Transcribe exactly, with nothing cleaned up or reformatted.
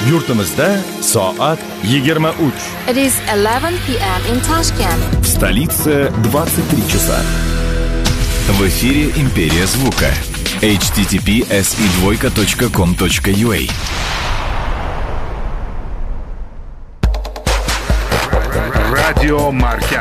Yurtimizda soat yigirma uch. It is eleven p m in Tashkent. В столице двадцать три часа. В эфире «Империя звука». эйч ти ти пи эс и двойка точка ком точка ю а. Радио Маркян.